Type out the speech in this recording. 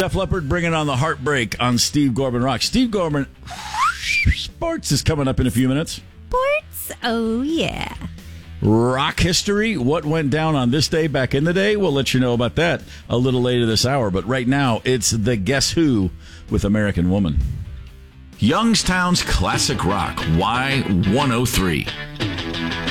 Def Leppard bringing on the heartbreak on Steve Gorman Rock. Steve Gorman Sports is coming up in a few minutes. Sports? Oh, yeah. Rock history, what went down on this day back in the day? We'll let you know about that a little later this hour. But right now, it's the Guess Who with American Woman. Youngstown's Classic Rock, Y103.